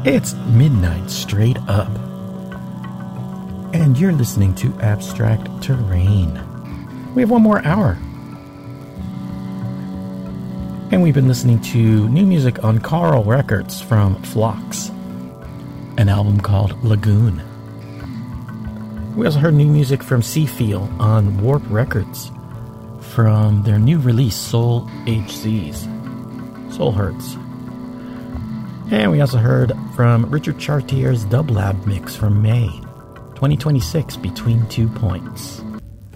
It's midnight straight up. And you're listening to Abstract Terrain. We have one more hour. And we've been listening to new music on Carl Records from Phlox, an album called Lagoon. We also heard new music from Seafeel on Warp Records from their new release, Soul HZs, Soul Hurts. And we also heard from Richard Chartier's Dub Lab mix from May 2026, Between 2 Points.